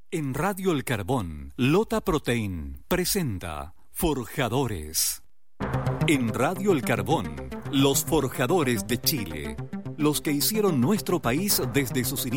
En Radio El Carbón, Lota Protein presenta Forjadores. En Radio El Carbón, los forjadores de Chile, los que hicieron nuestro país desde sus inicios.